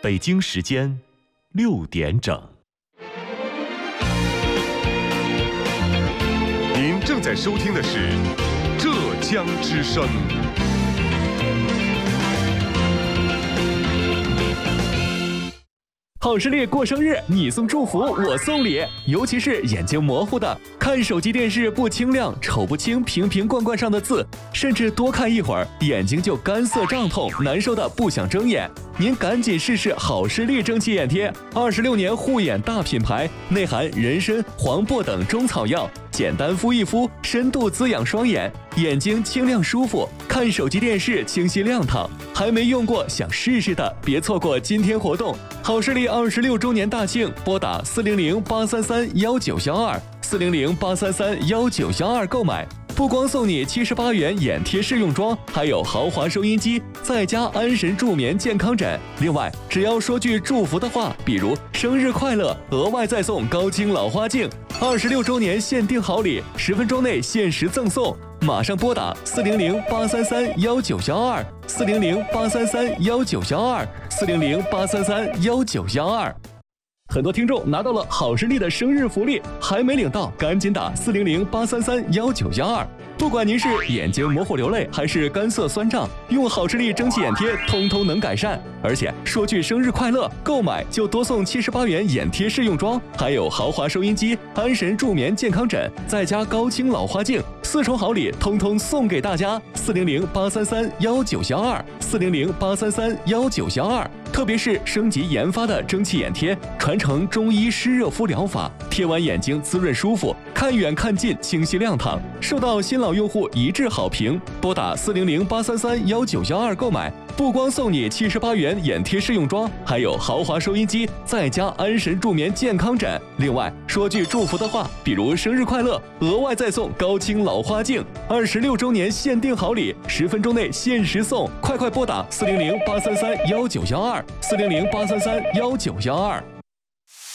北京时间6点整。 您正在收听的是浙江之声。 好视力过生日，你送祝福，我送礼。尤其是眼睛模糊的，看手机电视不清亮，瞅不清瓶瓶罐罐上的字，甚至多看一会儿，眼睛就干涩胀痛，难受的不想睁眼。您赶紧试试好视力蒸汽眼贴，26年护眼大品牌，内含人参、黄柏等中草药，简单敷一敷，深度滋养双眼，眼睛清亮舒服，看手机电视清晰亮堂。还没用过想试试的，别错过今天活动。好视力26周年大庆，拨打400-833-1912，400-833-1912购买。不光送你78元眼贴试用装，还有豪华收音机，再加安神助眠健康枕。另外，只要说句祝福的话，比如生日快乐，额外再送高清老花镜。26周年限定好礼，10分钟内限时赠送。马上拨打400-833-1912，400-833-1912，400-833-1912。很多听众拿到了好视力的生日福利，还没领到，赶紧打400-833-1912。不管您是眼睛模糊流泪，还是干涩酸胀，用好视力蒸汽眼贴通通能改善。而且说句生日快乐，购买就多送78元眼贴试用装，还有豪华收音机、安神助眠健康枕，再加高清老花镜，4重好礼通通送给大家。400-833-1912，400-833-1912。特别是升级研发的蒸汽眼贴，传承中医湿热敷疗法，贴完眼睛滋润舒服，看远看近清晰亮堂，受到新老用户一致好评。拨打400-833-1912购买，不光送你78元眼贴试用装，还有豪华收音机，再加安神助眠健康枕。另外说句祝福的话，比如生日快乐，额外再送高清老花镜。26周年限定好礼，10分钟内限时送，快拨打400-833-1912，400-833-1912。